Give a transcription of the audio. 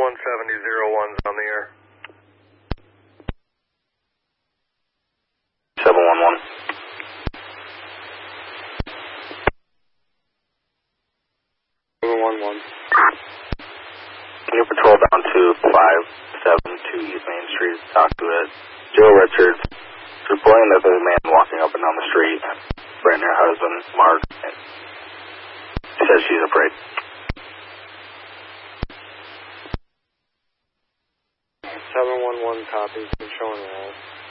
17001's on the air. 711. Can you patrol down to 572 East Main Street, talk to it? Joe Richards, reporting that there's a man walking up and down the street, right near her husband, Mark. She says she's afraid. 711 copies, been showing that.